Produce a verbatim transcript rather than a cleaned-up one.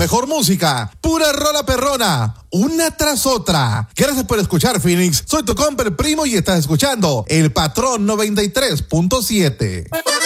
mejor música, pura rola perrona, una tras otra. Gracias por escuchar, Phoenix. Soy tu compa el primo y estás escuchando El Patrón noventa y tres punto siete.